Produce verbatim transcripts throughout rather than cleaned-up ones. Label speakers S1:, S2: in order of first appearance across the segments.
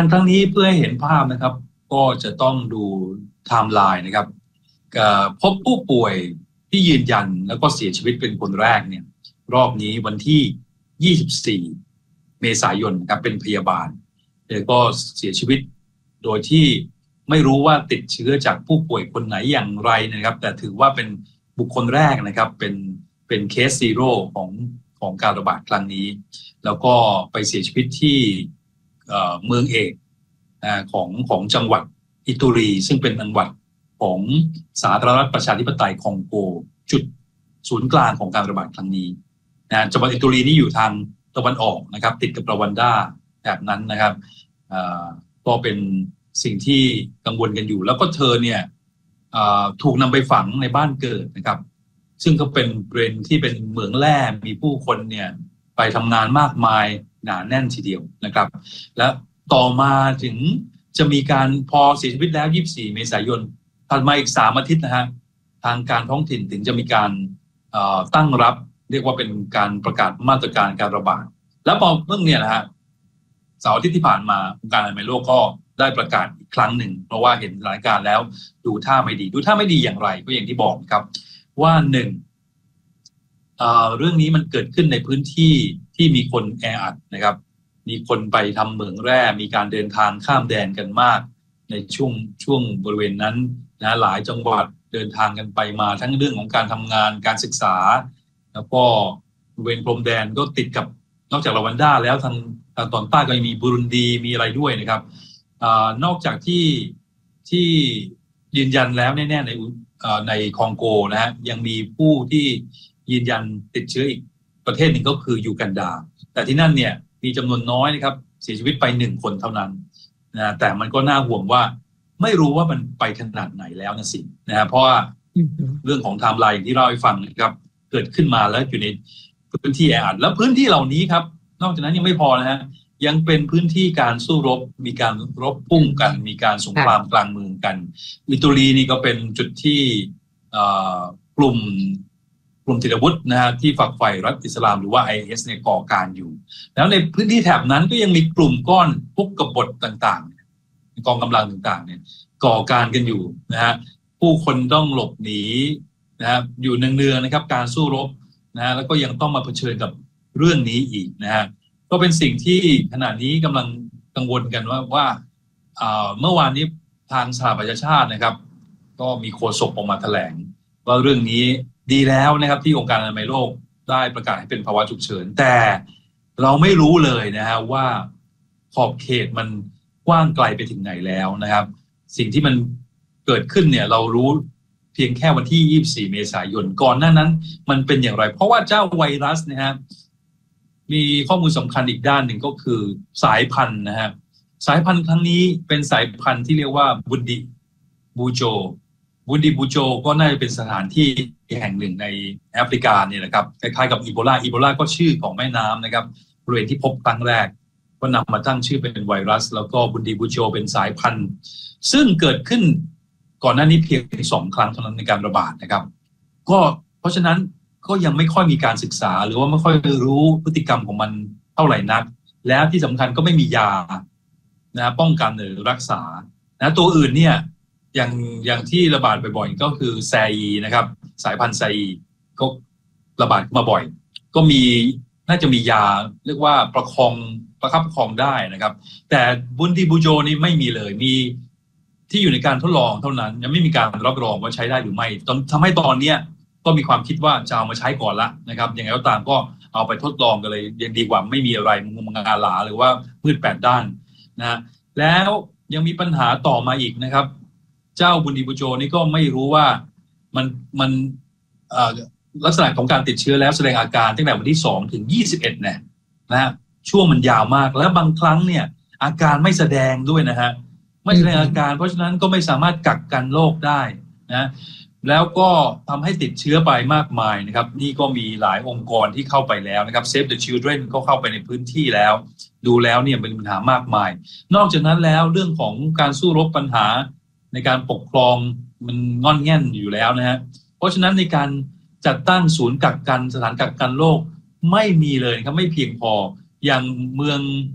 S1: การณ์ครั้งนี้เพื่อให้เห็นภาพนะครับก็จะต้องดูไทม์ไลน์นะครับพบผู้ป่วยที่ยืนยันแล้วก็เสียชีวิตเป็นคนแรกเนี่ยรอบนี้วันที่ยี่สิบสี่เมษายนครับเป็นพยาบาลแล้วก็เสียชีวิตโดยที่ไม่รู้ว่าติดเชื้อจากผู้ป่วยคนไหนอย่างไรนะครับแต่ถือว่าเป็นบุคคลแรกนะครับเป็นเป็นเคสซีโร่ของของการระบาดครั้งนี้แล้วก็ไปเสียชีวิตที่เมืองเอกของของจังหวัดอิตูรีซึ่งเป็นจังหวัดของสาธารณรัฐประชาธิปไตยคองโกจุดศูนย์กลางของการระบาดครั้งนี้นะจังหวัดอิตูรีนี่อยู่ทางตะวันออกนะครับติดกับรวันดาแบบนั้นนะครับก็เป็นสิ่งที่กังวลกันอยู่แล้วก็เธอเนี่ยถูกนำไปฝังในบ้านเกิดนะครับซึ่งก็เป็นบริเวณที่เป็นเหมืองแร่มีผู้คนเนี่ยไปทำงานมากมายหนาแน่นทีเดียวนะครับและต่อมาถึงจะมีการพอเสียชีวิตแล้วยี่สิบสี่เมษายนถัดมาอีกสามอาทิตย์นะฮะทางการท้องถิ่นถึงจะมีการตั้งรับเรียกว่าเป็นการประกาศมาตรการการระบาดแล้วพอเรื่องเนี่ยนะฮะเสาร์อาทิตย์ที่ผ่านมาองค์การอนามัยโลกก็ได้ประกาศอีกครั้งหนึ่งเพราะว่าเห็นสถานการณ์แล้วดูท่าไม่ดีดูท่าไม่ดีอย่างไรก็อย่างที่บอกครับว่าหนึ่งเอ่อเรื่องนี้มันเกิดขึ้นในพื้นที่ที่มีคนแออัดนะครับมีคนไปทำเหมืองแร่มีการเดินทางข้ามแดนกันมากในช่วงช่วงบริเวณนั้นนะหลายจังหวัดเดินทางกันไปมาทั้งเรื่องของการทำงานการศึกษาแล้วก็บริเวณพรมแดนก็ติดกับนอกจากรวันดาแล้วทางทางตอนใต้ก็มีบุรุนดีมีอะไรด้วยนะครับอ่านอกจากที่ที่ยืนยันแล้วแน่ๆในในคองโกนะฮะยังมีผู้ที่ยืนยันติดเชื้ออีกประเทศหนึ่งก็คือยูกันดาแต่ที่นั่นเนี่ยมีจำนวนน้อยนะครับเสียชีวิตไปหนึ่งคนเท่านั้นนะแต่มันก็น่าห่วงว่าไม่รู้ว่ามันไปขนาดไหนแล้วนะสินะฮะเพราะว่าเรื่องของไทม์ไลน์ที่เล่าให้ฟังนะครับเกิดขึ้นมาแล้วอยู่ในพื้นที่แออัดแล้วพื้นที่เหล่านี้ครับนอกจากนั้นยังไม่พอนะฮะยังเป็นพื้นที่การสู้รบมีการรบพุ่งกันมีการสงครามกลางเมืองกันอิตูรีนี่ก็เป็นจุดที่กลุ่มกลุ่มติดอาวุธนะฮะที่ฝักใฝ่รัฐอิสลามหรือว่า ไอ เอส เนี่ยก่อการอยู่แล้วในพื้นที่แถบนั้นก็ยังมีกลุ่มก้อนพวกกบฏต่างๆกองกำลังต่างๆเนี่ยก่อการกันอยู่นะฮะผู้คนต้องหลบหนีนะครับอยู่เนืองๆนะครับการสู้รบนะฮะแล้วก็ยังต้องมาเผชิญกับเรื่องนี้อีกนะฮะก็เป็นสิ่งที่ขณะนี้กำลังกังวลกันว่าว่าเมื่อวานนี้ทางสหประชาชาตินะครับก็มีโฆษกออกมาแถลงว่าเรื่องนี้ดีแล้วนะครับที่องค์การอนามัยโลกได้ประกาศให้เป็นภาวะฉุกเฉินแต่เราไม่รู้เลยนะฮะว่าขอบเขตมันกว้างไกลไปถึงไหนแล้วนะครับสิ่งที่มันเกิดขึ้นเนี่ยเรารู้เพียงแค่วันที่ยี่สิบสี่เมษายนก่อนหน้านั้นมันเป็นอย่างไรเพราะว่าเจ้าไวรัสนะฮะมีข้อมูลสำคัญอีกด้านหนึ่งก็คือสายพันธุ์นะฮะสายพันธุ์ครั้งนี้เป็นสายพันธุ์ที่เรียกว่าบุนดิบูโจบุนดิบูโจก็น่าจะเป็นสถานที่แห่งหนึ่งในแอฟริกาเนี่ยนะครับคล้ายๆกับอีโบลาอีโบลาก็ชื่อของแม่น้ำนะครับบริเวณที่พบครั้งแรกก็นำมาตั้งชื่อเป็นไวรัสแล้วก็บุนดิบูโจเป็นสายพันธุ์ซึ่งเกิดขึ้นก่อนหน้านี้เพียงสองครั้งเท่านั้นในการระบาดนะครับก็เพราะฉะนั้นก็ยังไม่ค่อยมีการศึกษาหรือว่าไม่ค่อยรู้พฤติกรรมของมันเท่าไหร่นักแล้วที่สำคัญก็ไม่มียานะป้องกันหรือรักษานะตัวอื่นเนี่ยอย่างอย่างที่ระบาดบ่อยๆก็คือแซอีนะครับสายพันธุ์แซอีก็ระบาดมาบ่อยก็มีน่าจะมียาเรียกว่าประคองประคับประคองได้นะครับแต่บุนดิบูโจนี่ไม่มีเลยมีที่อยู่ในการทดลองเท่านั้นยังไม่มีการรับรองว่าใช้ได้หรือไม่ทำให้ตอนเนี้ยก็มีความคิดว่าจะเอามาใช้ก่อนละนะครับยังไงก็ตามก็เอาไปทดลองกันเลยยังดีกว่าไม่มีอะไรมุมงาหลาหรือว่ามืดแปดด้านนะแล้วยังมีปัญหาต่อมาอีกนะครับเจ้าบุนดิบูโจนี่ก็ไม่รู้ว่ามันมันลักษณะของการติดเชื้อแล้วแสดงอาการตั้งแต่วันที่สองถึงยี่สิบเอ็ดเนี่ยนะฮะช่วงมันยาวมากและบางครั้งเนี่ยอาการไม่แสดงด้วยนะฮะไม่แสดงอาการเพราะฉะนั้นก็ไม่สามารถกักกันโรคได้นะแล้วก็ทำให้ติดเชื้อไปมากมายนะครับนี่ก็มีหลายองค์กรที่เข้าไปแล้วนะครับ Save the Children ก็เข้าไปในพื้นที่แล้วดูแล้วเนี่ยเป็นปัญหามากมายนอกจากนั้นแล้วเรื่องของการสู้รบปัญหาในการปกครองมันงอนแง่นอยู่แล้วนะฮะเพราะฉะนั้นในการจัดตั้งศูนย์กักกันสถานกักกันโรคไม่มีเลยครับไม่เพียงพออย่างเมือง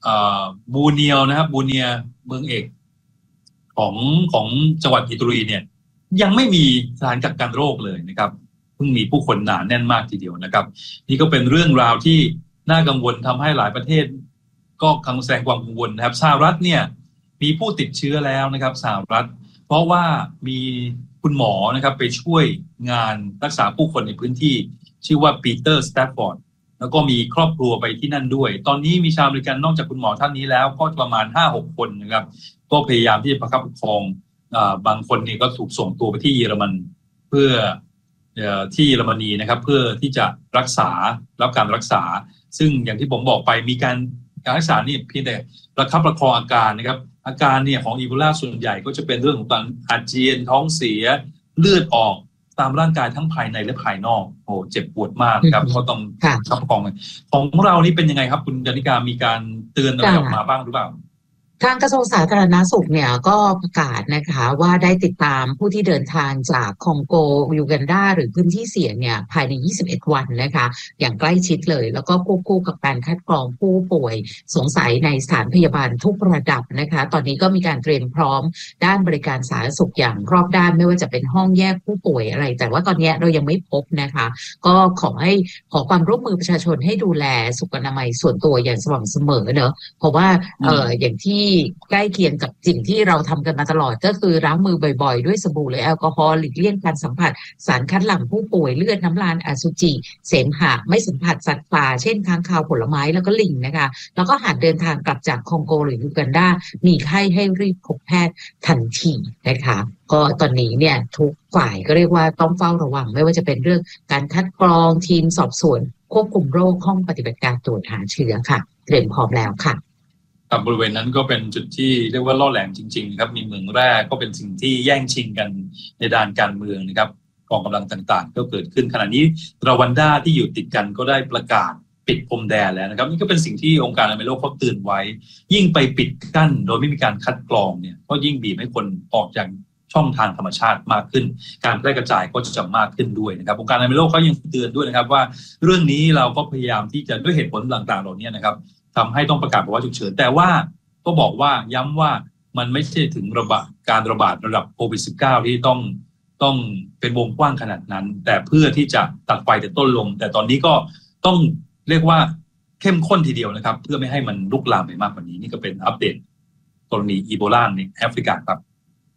S1: บูเนียวนะครับบูเนียเมืองเอกของของจังหวัดอิตาลีเนี่ยยังไม่มีสถานกักกันโรคเลยนะครับเพิ่งมีผู้คนหนาแน่นมากทีเดียวนะครับนี่ก็เป็นเรื่องราวที่น่ากังวลทำให้หลายประเทศก็กังแสดงความกังวลนะครับสหรัฐเนี่ยมีผู้ติดเชื้อแล้วนะครับสหรัฐเพราะว่ามีคุณหมอนะครับไปช่วยงานรักษาผู้คนในพื้นที่ชื่อว่าปีเตอร์สแตฟฟอร์ดแล้วก็มีครอบครัวไปที่นั่นด้วยตอนนี้มีชาวอเมริกันนอกจากคุณหมอท่านนี้แล้วก็ประมาณ ห้าหก คนนะครับก็พยายามที่จะประคับประคองบางคนนี่ก็ถูกส่งตัวไปที่เยอรมันเพื่อที่เยอรมนีนะครับเพื่อที่จะรักษารับการรักษาซึ่งอย่างที่ผมบอกไปมีการการรักษานี่เพียงแต่ประคับประคองอาการนะครับอาการเนี่ยของอีโบลาส่วนใหญ่ก็จะเป็นเรื่องของการอาเจียนท้องเสียเลือดออกตามร่างกายทั้งภายในและภายนอกโอ้เจ็บปวดมากครับก็ต้องประคับประคองของเรานี่เป็นยังไงครับคุณยานิกามีการเตือนอะไรออกมาบ้างหรือเปล่า
S2: ทางกระทรวงสาธารณสุขเนี่ยก็ประกาศนะคะว่าได้ติดตามผู้ที่เดินทางจากคองโกยูกันดาหรือพื้นที่เสี่ยงเนี่ยภายในยี่สิบเอ็ดวันนะคะอย่างใกล้ชิดเลยแล้วก็ควบคู่กับการคัดกรองผู้ป่วยสงสัยในสถานพยาบาลทุกระดับนะคะตอนนี้ก็มีการเตรียมพร้อมด้านบริการสาธารณสุขอย่างรอบด้านไม่ว่าจะเป็นห้องแยกผู้ป่วยอะไรแต่ว่าตอนนี้เรายังไม่พบนะคะก็ขอให้ขอความร่วมมือประชาชนให้ดูแลสุขอนามัยส่วนตัวอย่างสม่ำเสมอเนอะเพราะว่าเอออย่างที่ใกล้เคียงกับสิ่งที่เราทำกันมาตลอดก็คือล้างมือบ่อยๆด้วยสบู่หรือแอลกอฮอล์หลีกเลี่ยงการสัมผัสสารคัดหลั่งผู้ป่วยเลือดน้ำลายอสุจิเสมหะไม่สัมผัสสัตว์ป่าเช่นค้างคาวผลไม้แล้วก็ลิงนะคะแล้วก็หากเดินทางกลับจากคองโกหรือยูกันดามีไข้ให้รีบพบแพทย์ทันทีนะคะก็ตอนนี้เนี่ยทุกฝ่ายก็เรียกว่าต้องเฝ้าระวังไม่ว่าจะเป็นเรื่องการคัดกรองทีมสอบสวนควบคุมโรคห้องปฏิบัติการตรวจหาเชื้อค่ะเตรียมพร้อมแล้วค่ะ
S1: บริเวณนั้นก็เป็นจุดที่เรียกว่าล่อแหลมจริงๆครับมีเมืองแร่ก็เป็นสิ่งที่แย่งชิงกันในด้านการเมืองนะครับกองกำลังต่างๆก็เกิดขึ้นขณะนี้รวันดาที่อยู่ติดกันก็ได้ประกาศปิดพรมแดนแล้วนะครับนี่ก็เป็นสิ่งที่องค์การอนามัยโลกเขาเตือนไว้ยิ่งไปปิดกั้นโดยไม่มีการคัดกรองเนี่ยก็ยิ่งบีบให้คนออกจากช่องทางธรรมชาติมากขึ้นการแพร่กระจายก็จะมากขึ้นด้วยนะครับองค์การอนามัยโลกเขายังเตือนด้วยนะครับว่าเรื่องนี้เราก็พยายามที่จะด้วยเหตุผลต่างๆเหล่านี้นะครับทำให้ต้องประกาศภาวะฉุกเฉินแต่ว่าก็บอกว่าย้ำว่ามันไม่ใช่ถึงระบาดการระบาดระดับโควิด สิบเก้า ที่ต้องต้องเป็นวงกว้างขนาดนั้นแต่เพื่อที่จะตัดไฟแต่ต้นลมแต่ตอนนี้ก็ต้องเรียกว่าเข้มข้นทีเดียวนะครับเพื่อไม่ให้มันลุกลามไปมากกว่านี้นี่ก็เป็นอัปเดตกรณีอีโบลาในแอฟริกาครับ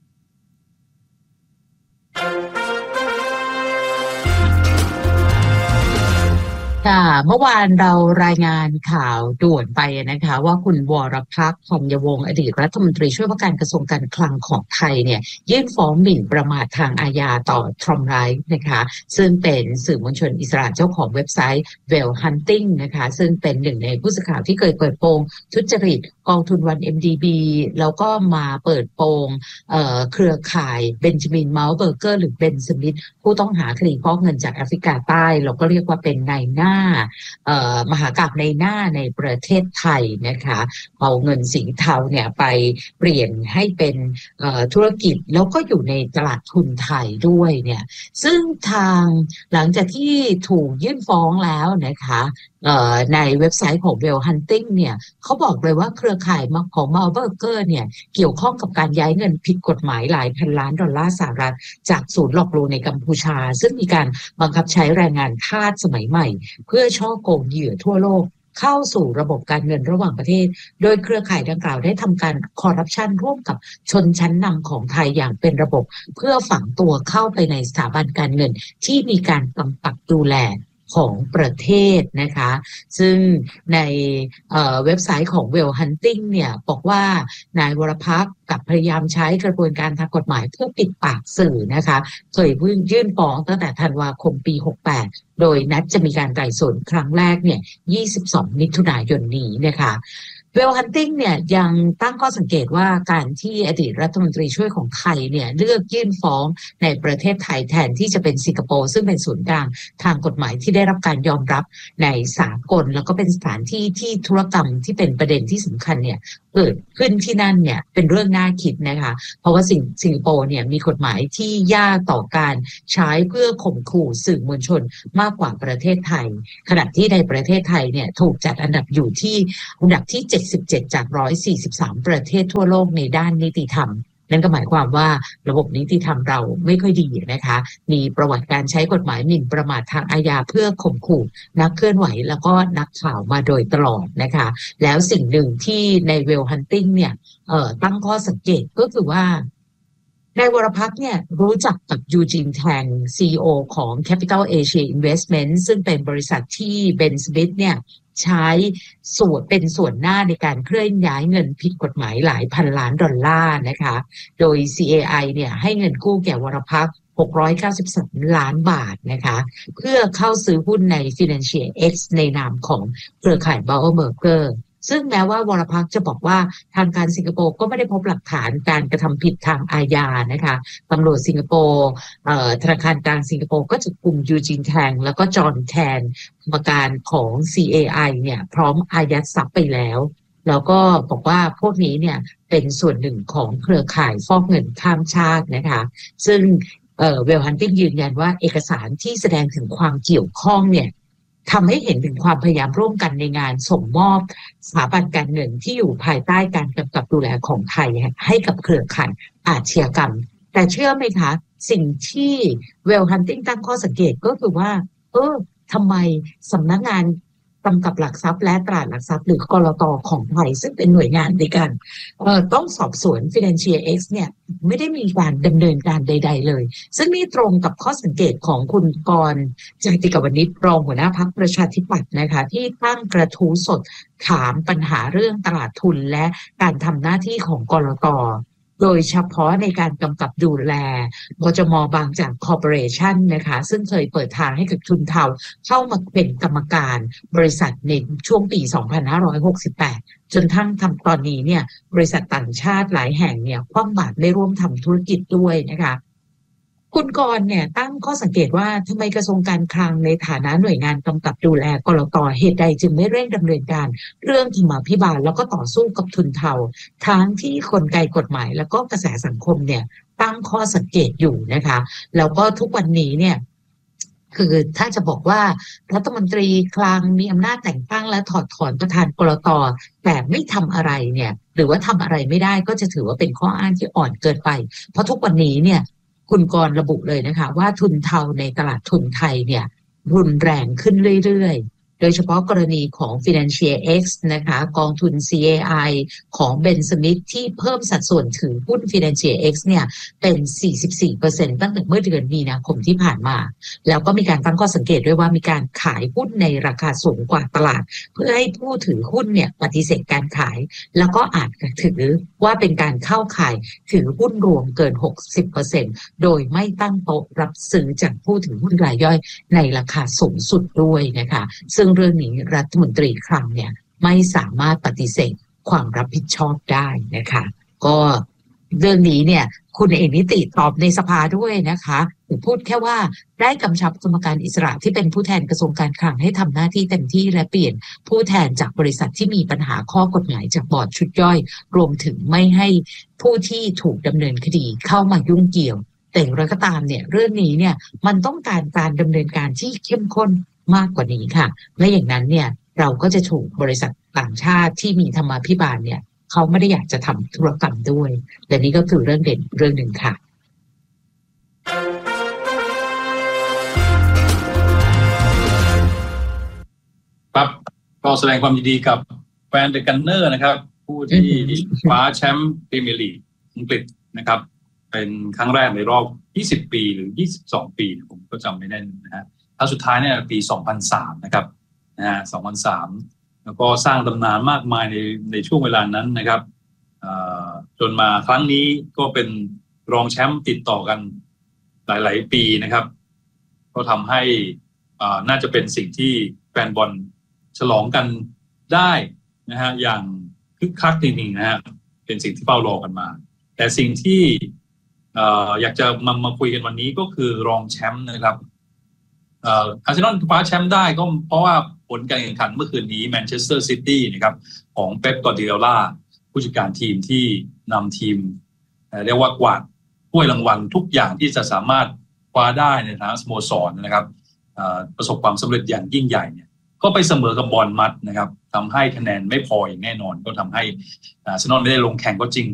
S2: ค่ะเมื่อวานเรารายงานข่าวด่วนไปนะคะว่าคุณวรพักษ์ พรหมยวงศ์อดีตรัฐมนตรีช่วยว่าการกระทรวงการคลังของไทยเนี่ยยื่นฟ้องหมิ่นประมาททางอาญาต่อทรอมไรท์นะคะซึ่งเป็นสื่อมวลชนอิสระเจ้าของเว็บไซต์ Well Hunting นะคะซึ่งเป็นหนึ่งในผู้สื่อข่าวที่เคยเปิดโปงทุจริตกองทุน วัน เอ็ม ดี บี แล้วก็มาเปิดโปงเอ่อเครือข่ายเบนจามินเมาส์เบอร์เกอร์หรือเบนสมิธผู้ต้องหาคดีฟอกเงินจากแอฟริกาใต้เราก็เรียกว่าเป็นนายหน้าเอ่อมหากาพย์ในหน้าในประเทศไทยนะคะเอาเงินสีเทาเนี่ยไปเปลี่ยนให้เป็นเอ่อธุรกิจแล้วก็อยู่ในตลาดทุนไทยด้วยเนี่ยซึ่งทางหลังจากที่ถูกยื่นฟ้องแล้วนะคะเอ่อในเว็บไซต์ของ Well Hunting เนี่ยเขาบอกเลยว่าเครือข่ายของ Malburger เนี่ยเกี่ยวข้องกับการย้ายเงินผิดกฎหมายหลายพันล้านดอลลาร์สหรัฐจากศูนย์หลอกลวงในกัมพูชาซึ่งมีการบังคับใช้แรงงานทาสสมัยใหม่เพื่อช่อโกงเหยื่อทั่วโลกเข้าสู่ระบบการเงินระหว่างประเทศโดยเครือข่ายดังกล่าวได้ทำการคอร์รัปชันร่วมกับชนชั้นนำของไทยอย่างเป็นระบบเพื่อฝังตัวเข้าไปในสถาบันการเงินที่มีการกำกับดูแลของประเทศนะคะซึ่งในเอ่อเว็บไซต์ของ Well Hunting เนี่ยบอกว่านายวรพักษ์กับพยายามใช้กระบวนการทางกฎหมายเพื่อปิดปากสื่อนะคะเคยยื่นฟ้องตั้งแต่ธันวาคมปีหกสิบแปดโดยนัดจะมีการไต่สวนครั้งแรกเนี่ยยี่สิบสองมิถุนายนนี้นะคะWell Hunting เนี่ยยังตั้งข้อสังเกตว่าการที่อดีตรัฐมนตรีช่วยของไทยเนี่ยเลือกยื่นฟ้องในประเทศไทยแทนที่จะเป็นสิงคโปร์ซึ่งเป็นศูนย์กลางทางกฎหมายที่ได้รับการยอมรับในสากลแล้วก็เป็นสถานที่ที่ธุรกรรมที่เป็นประเด็นที่สำคัญเนี่ยเกิดขึ้นที่นั่นเนี่ยเป็นเรื่องน่าคิดนะคะเพราะว่าสิงสิงคโปร์เนี่ยมีกฎหมายที่ยากต่อการใช้เพื่อข่มขู่สื่อมวลชนมากกว่าประเทศไทยขณะที่ในประเทศไทยเนี่ยถูกจัดอันดับอยู่ที่อันดับที่เจ็ดสิบเจ็ดจากหนึ่งร้อยสี่สิบสามประเทศทั่วโลกในด้านนิติธรรมนั่นก็หมายความว่าระบบนิติธรรมเราไม่ค่อยดีนะคะมีประวัติการใช้กฎหมายหมิ่นประมาททางอาญาเพื่อข่มขู่นักเคลื่อนไหวแล้วก็นักข่าวมาโดยตลอดนะคะแล้วสิ่งหนึ่งที่ในเวลฮันติงเนี่ยเอ่อตั้งข้อสังเกตก็คือว่านายวรพักษ์เนี่ยรู้จักกับยูจินแทง ซี อี โอ ของ Capital Asia Investment ซึ่งเป็นบริษัทที่เบนสมิธเนี่ยใช้ส่วนเป็นส่วนหน้าในการเคลื่อนย้ายเงินผิดกฎหมายหลายพันล้านดอลลาร์นะคะโดย ซี เอ ไอ เนี่ยให้เงินกู้แก่วรพักษ์หกร้อยเก้าสิบสามล้านบาทนะคะเพื่อเข้าซื้อหุ้นใน Financial X ในนามของเครือข่าย Bauer Mergerซึ่งแม้ว่าวรพักษ์จะบอกว่าทางการสิงคโปร์ก็ไม่ได้พบหลักฐานการกระทำผิดทางอาญานะคะตำรวจสิงคโปร์ธนาคารกลางสิงคโปร์ก็จับกุมยูจินแทงแล้วก็จอห์นแทนกรรมการของ ซี เอ ไอ เนี่ยพร้อมอายัดทรัพย์ไปแล้วแล้วก็บอกว่าพวกนี้เนี่ยเป็นส่วนหนึ่งของเครือข่ายฟอกเงินข้ามชาตินะคะซึ่งเอ่อเวลฮันติงยืนยันว่าเอกสารที่แสดงถึงความเกี่ยวข้องเนี่ยทำให้เห็นถึงความพยายามร่วมกันในงานส่งมอบสถาบันการเงินที่อยู่ภายใต้การกำกับดูแลของไทยให้กับเครือข่ายอาชญากรรมแต่เชื่อไหมคะสิ่งที่เวลฮันติงตั้งข้อสังเกตก็คือว่าเออทำไมสำนักงานกำกับหลักทรัพย์และตลาดหลักทรัพย์หรือกลต.ของไทยซึ่งเป็นหน่วยงานในการเอ่อต้องสอบสวน Financial X เนี่ยไม่ได้มีการดำเนินการใดๆเลยซึ่งนี่ตรงกับข้อสังเกตของคุณกรณ์ จาติกวณิชรองหัวหน้าพรรคประชาธิปัตย์นะคะที่ตั้งกระทู้สดถามปัญหาเรื่องตลาดทุนและการทำหน้าที่ของกลต.โดยเฉพาะในการกำกับดูแลบจม.บางจากคอร์ปอเรชั่นนะคะซึ่งเคยเปิดทางให้กับทุนเทาเข้ามาเป็นกรรมการบริษัทในช่วงปี สองพันห้าร้อยหกสิบแปด จนทั้งทำตอนนี้เนี่ยบริษัทต่างชาติหลายแห่งเนี่ยคว่ำบาตรไม่ร่วมทำธุรกิจด้วยนะคะคุณกรณ์เนี่ยตั้งข้อสังเกตว่าทำไมกระทรวงการคลังในฐานะหน่วยงานกำกับดูแลกลต.เหตุใดจึงไม่เร่งดำเนินการเรื่องธรรมาภิบาลแล้วก็ต่อสู้กับทุนเทาทั้งที่กลไกกฎหมายแล้วก็กระแสสังคมเนี่ยตั้งข้อสังเกตอยู่นะคะแล้วก็ทุกวันนี้เนี่ยคือถ้าจะบอกว่ารัฐมนตรีคลังมีอำนาจแต่งตั้งและถอดถอนประธานกลต.แต่ไม่ทำอะไรเนี่ยหรือว่าทำอะไรไม่ได้ก็จะถือว่าเป็นข้ออ้างที่อ่อนเกินไปเพราะทุกวันนี้เนี่ยคุณกรณ์ระบุเลยนะคะว่าทุนเทาในตลาดทุนไทยเนี่ยรุนแรงขึ้นเรื่อยๆโดยเฉพาะกรณีของ Financial X นะคะกองทุน ซี เอ ไอ ของเบนสมิธที่เพิ่มสัดส่วนถือหุ้น Financial X เนี่ยเป็น สี่สิบสี่เปอร์เซ็นต์ ตั้งแต่เมื่อเดือนมีนาคมที่ผ่านมาแล้วก็มีการตั้งข้อสังเกตด้วยว่ามีการขายหุ้นในราคาสูงกว่าตลาดเพื่อให้ผู้ถือหุ้นเนี่ยปฏิเสธการขายแล้วก็อาจถือว่าเป็นการเข้าขายถือหุ้นรวมเกิน หกสิบเปอร์เซ็นต์ โดยไม่ตั้งโต๊ะรับซื้อจากผู้ถือหุ้นรายย่อยในราคาสูงสุดด้วยนะคะซึ่งเรื่องนี้รัฐมนตรีคลังเนี่ยไม่สามารถปฏิเสธความรับผิดชอบได้นะคะก็เรื่องนี้เนี่ยคุณเอกนิติตอบในสภาด้วยนะคะหรือพูดแค่ว่าได้กำชับกรรมการอิสระที่เป็นผู้แทนกระทรวงการคลังให้ทำหน้าที่เต็มที่และเปลี่ยนผู้แทนจากบริษัทที่มีปัญหาข้อกฎหมายจากบอร์ดชุดย่อยรวมถึงไม่ให้ผู้ที่ถูกดำเนินคดีเข้ามายุ่งเกี่ยวแต่อย่างไรก็ตามเนี่ยเรื่องนี้เนี่ยมันต้องการการดำเนินการที่เข้มข้นมากกว่านี้ค่ะไม่อย่างนั้นเนี่ยเราก็จะถูกบริษัทต่างชาติที่มีธรรมาภิบาลเนี่ยเขาไม่ได้อยากจะทำธุรกรรมด้วยและนี่ก็คือเรื่องเด่นเรื่องหนึ่งค่ะ
S1: ครับก็แสดงความยินดีกับแฟนเดอะกันเนอร์นะครับผู้ที่คว้าแชมป์พรีเมียร์ลีกอังกฤษนะครับเป็นครั้งแรกในรอบยี่สิบปีหรือยี่สิบสองปีผมก็จำไม่แน่นนะฮะครั้งสุดท้ายเนี่ยปีสองพันสามนะครับนะฮะสองพันสามแล้วก็สร้างตำนานมากมายในในช่วงเวลานั้นนะครับจนมาครั้งนี้ก็เป็นรองแชมป์ติดต่อกันหลายๆปีนะครับก็ทำให้น่าจะเป็นสิ่งที่แฟนบอลฉลองกันได้นะฮะอย่างคึกคักจริงๆนะฮะเป็นสิ่งที่เฝ้ารอกันมาแต่สิ่งที่อยากจะมามาคุยกันวันนี้ก็คือรองแชมป์นะครับอาร์เซนอลคว้าแชมป์ได้ก็เพราะว่าผลการแข่งขันเมื่อคืนนี้แมนเชสเตอร์ซิตี้นะครับของเป๊ป กวาร์ดิโอลาผู้จัดการทีมที่นำทีมเรียกว่ากวาดถ้วยรางวัลทุกอย่างที่จะสามารถคว้าได้ในฐานะสโมสรนะครับประสบความสำเร็จอย่างยิ่งใหญ่เนี่ยก็ไปเสมอกับบอร์นมัธนะครับทำให้คะแนนไม่พออย่างแน่นอนก็ทำให้อาร์เซนอลไม่ได้ลงแข่งก็จริง